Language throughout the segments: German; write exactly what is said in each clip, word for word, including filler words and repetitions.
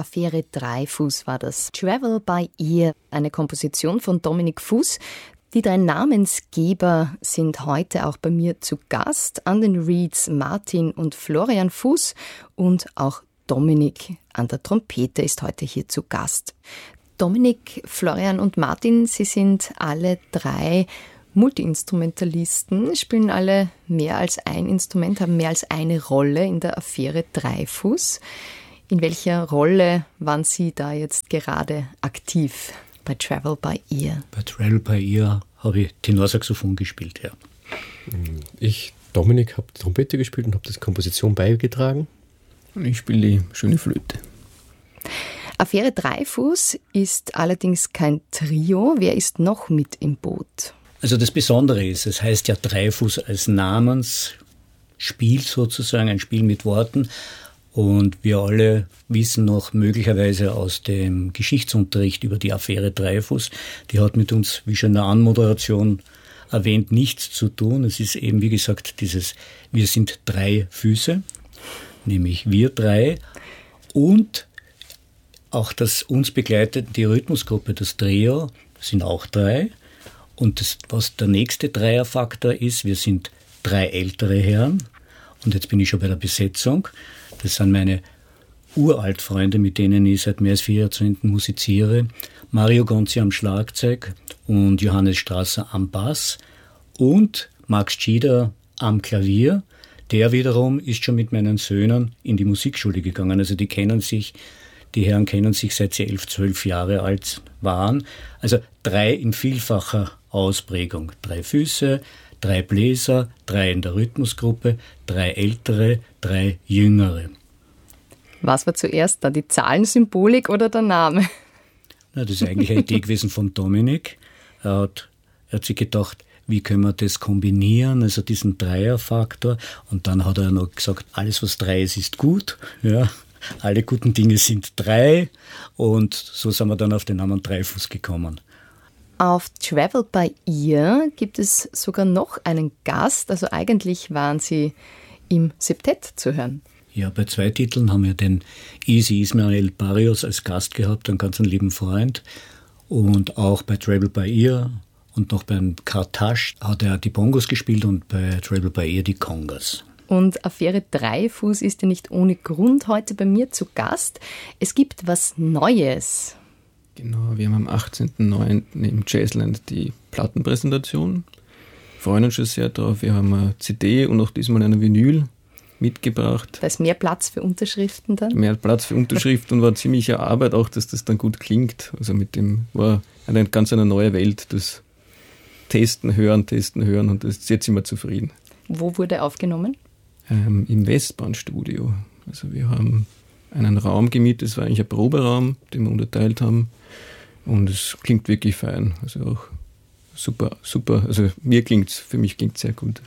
Affäre Dreifuß war das. Travel by Ear, eine Komposition von Dominik Fuß. Die drei Namensgeber sind heute auch bei mir zu Gast. An den Reeds Martin und Florian Fuß und auch Dominik an der Trompete ist heute hier zu Gast. Dominik, Florian und Martin, Sie sind alle drei Multiinstrumentalisten, spielen alle mehr als ein Instrument, haben mehr als eine Rolle in der Affäre Dreifuß. In welcher Rolle waren Sie da jetzt gerade aktiv bei Travel by Ear? Bei Travel by Ear habe ich Tenorsaxophon gespielt, ja. Ich, Dominik, habe die Trompete gespielt und habe das Komposition beigetragen. Und ich spiele die schöne Flöte. Affäre Dreifuß ist allerdings kein Trio. Wer ist noch mit im Boot? Also das Besondere ist, es heißt ja Dreifuß als Namensspiel sozusagen, ein Spiel mit Worten. Und wir alle wissen noch möglicherweise aus dem Geschichtsunterricht über die Affäre Dreifuß, die hat mit uns, wie schon in der Anmoderation erwähnt, nichts zu tun. Es ist eben, wie gesagt, dieses, wir sind drei Füße, nämlich wir drei. Und auch das uns begleitet, die Rhythmusgruppe, das Trio, sind auch drei. Und das, was der nächste Dreierfaktor ist, wir sind drei ältere Herren. Und jetzt bin ich schon bei der Besetzung. Das sind meine Uraltfreunde, mit denen ich seit mehr als vier Jahrzehnten musiziere. Mario Gonzi am Schlagzeug und Johannes Strasser am Bass und Max Schieder am Klavier. Der wiederum ist schon mit meinen Söhnen in die Musikschule gegangen. Also die kennen sich, die Herren kennen sich seit sie elf, zwölf Jahre alt waren. Also drei in vielfacher Ausprägung. Drei Füße, drei Bläser, drei in der Rhythmusgruppe, drei ältere, drei jüngere. Was war zuerst da, die Zahlensymbolik oder der Name? Na, das ist eigentlich eine Idee gewesen von Dominik. Er hat, er hat sich gedacht, wie können wir das kombinieren, also diesen Dreierfaktor. Und dann hat er noch gesagt, alles was drei ist, ist gut. Ja, alle guten Dinge sind drei. Und so sind wir dann auf den Namen Dreifuß gekommen. Auf Travel by Ear gibt es sogar noch einen Gast. Also eigentlich waren Sie im Septett zu hören. Ja, bei zwei Titeln haben wir den Easy Ismael Barrios als Gast gehabt, einen ganz lieben Freund. Und auch bei Travel by Ear und noch beim Kartasch hat er die Bongos gespielt und bei Travel by Ear die Congas. Und Affäre Dreifuß ist ja nicht ohne Grund heute bei mir zu Gast. Es gibt was Neues. Genau, wir haben am achtzehnten neunten im Jazzland die Plattenpräsentation. Wir freuen uns schon sehr drauf. Wir haben eine C D und auch diesmal eine Vinyl mitgebracht. Da ist mehr Platz für Unterschriften dann? Mehr Platz für Unterschriften und war ziemliche Arbeit auch, dass das dann gut klingt. Also mit dem war eine ganz eine neue Welt, das Testen, Hören, Testen, Hören und das, jetzt sind wir zufrieden. Wo wurde aufgenommen? Ähm, Im Westbahnstudio. Also wir haben einen Raum gemietet, das war eigentlich ein Proberaum, den wir unterteilt haben. Und es klingt wirklich fein. Also auch super, super. Also mir klingt's, für mich klingt es sehr gut.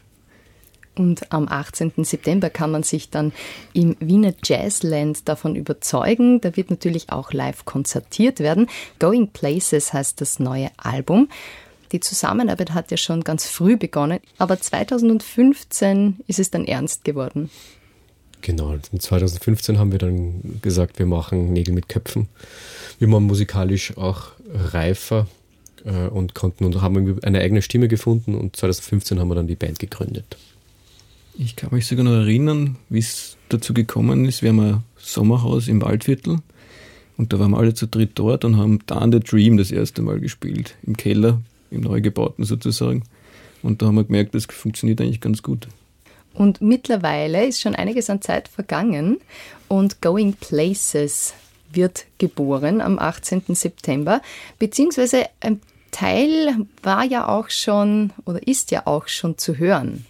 Und am achtzehnten September kann man sich dann im Wiener Jazzland davon überzeugen. Da wird natürlich auch live konzertiert werden. Going Places heißt das neue Album. Die Zusammenarbeit hat ja schon ganz früh begonnen, aber zweitausendfünfzehn ist es dann ernst geworden. Genau, zweitausendfünfzehn haben wir dann gesagt, wir machen Nägel mit Köpfen. Wir waren musikalisch auch reifer äh, und konnten und haben eine eigene Stimme gefunden und zweitausendfünfzehn haben wir dann die Band gegründet. Ich kann mich sogar noch erinnern, wie es dazu gekommen ist. Wir haben ein Sommerhaus im Waldviertel und da waren wir alle zu dritt dort und haben Down the Dream das erste Mal gespielt, im Keller, im Neugebauten sozusagen. Und da haben wir gemerkt, das funktioniert eigentlich ganz gut. Und mittlerweile ist schon einiges an Zeit vergangen und Going Places wird geboren am achtzehnten September, beziehungsweise ein Teil war ja auch schon oder ist ja auch schon zu hören.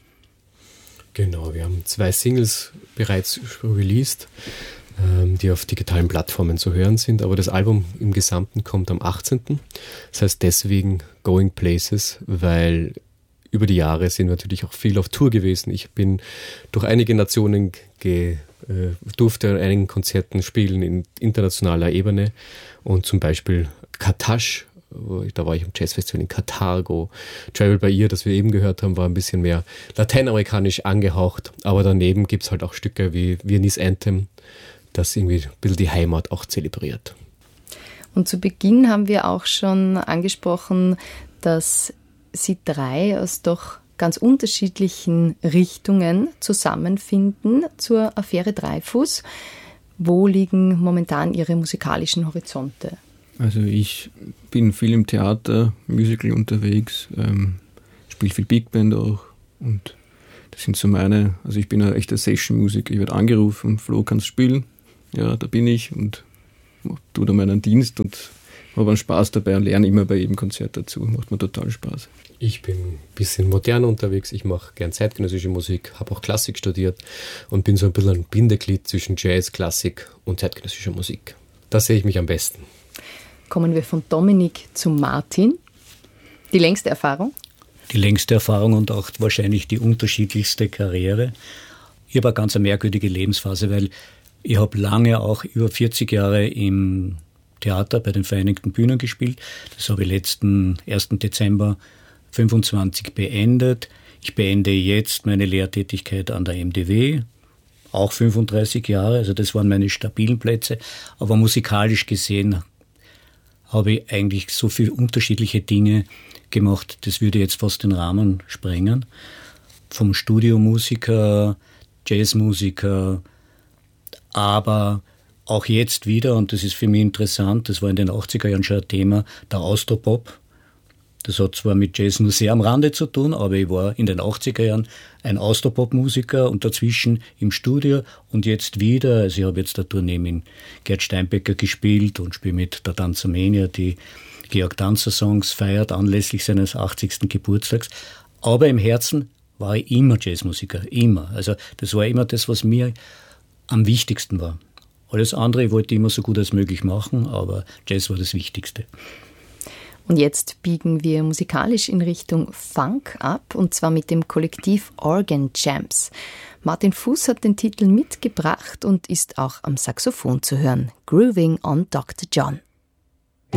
Genau, wir haben zwei Singles bereits released, ähm, die auf digitalen Plattformen zu hören sind, aber das Album im Gesamten kommt am achtzehnten Das heißt deswegen Going Places, weil über die Jahre sind wir natürlich auch viel auf Tour gewesen. Ich bin durch einige Nationen, ge, äh, durfte an einigen Konzerten spielen in internationaler Ebene und zum Beispiel Kartasch, da war ich im Jazzfestival in Karthago. Travel by Ear, das wir eben gehört haben, war ein bisschen mehr lateinamerikanisch angehaucht, aber daneben gibt es halt auch Stücke wie Viennese Anthem, das irgendwie ein bisschen die Heimat auch zelebriert. Und zu Beginn haben wir auch schon angesprochen, dass Sie drei aus doch ganz unterschiedlichen Richtungen zusammenfinden zur Affäre Dreifuß. Wo liegen momentan Ihre musikalischen Horizonte? Also ich bin viel im Theater, Musical unterwegs, ähm, spiele viel Big Band auch und das sind so meine, also ich bin ein echter Session-Musiker, ich werde angerufen, Flo, kannst du spielen? Ja, da bin ich und tue da meinen Dienst und habe einen Spaß dabei und lerne immer bei jedem Konzert dazu, macht mir total Spaß. Ich bin ein bisschen modern unterwegs, ich mache gern zeitgenössische Musik, habe auch Klassik studiert und bin so ein bisschen ein Bindeglied zwischen Jazz, Klassik und zeitgenössischer Musik. Da sehe ich mich am besten. Kommen wir von Dominik zu Martin. Die längste Erfahrung? Die längste Erfahrung und auch wahrscheinlich die unterschiedlichste Karriere. Ich habe eine ganz merkwürdige Lebensphase, weil ich habe lange auch über vierzig Jahre im Theater bei den Vereinigten Bühnen gespielt. Das habe ich letzten ersten Dezember fünfundzwanzig beendet. Ich beende jetzt meine Lehrtätigkeit an der M D W, auch fünfunddreißig Jahre, also das waren meine stabilen Plätze. Aber musikalisch gesehen habe ich eigentlich so viele unterschiedliche Dinge gemacht, das würde jetzt fast den Rahmen sprengen. Vom Studiomusiker, Jazzmusiker, aber auch jetzt wieder, und das ist für mich interessant, das war in den achtziger Jahren schon ein Thema, der Austropop. Das hat zwar mit Jazz nur sehr am Rande zu tun, aber ich war in den achtziger Jahren ein Austropop-Musiker und dazwischen im Studio und jetzt wieder, also ich habe jetzt eine Tournee mit Gerd Steinbecker gespielt und spiele mit der Tanzermania, die Georg Danzer Songs feiert anlässlich seines achtzigsten Geburtstags. Aber im Herzen war ich immer Jazzmusiker, immer. Also das war immer das, was mir am wichtigsten war. Alles andere wollte ich immer so gut als möglich machen, aber Jazz war das Wichtigste. Und jetzt biegen wir musikalisch in Richtung Funk ab, und zwar mit dem Kollektiv Organ Champs. Martin Fuß hat den Titel mitgebracht und ist auch am Saxophon zu hören. Grooving on Doktor John.